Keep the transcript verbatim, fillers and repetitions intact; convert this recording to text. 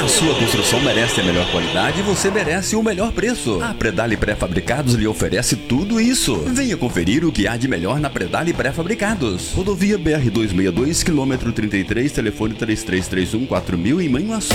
A sua construção merece a melhor qualidade e você merece o melhor preço. A Predali Pré-Fabricados lhe oferece tudo isso. Venha conferir o que há de melhor na Predali Pré-Fabricados. Rodovia B R duzentos e sessenta e dois, quilômetro trinta e três, telefone três três três um quatro mil em Manhuaçu.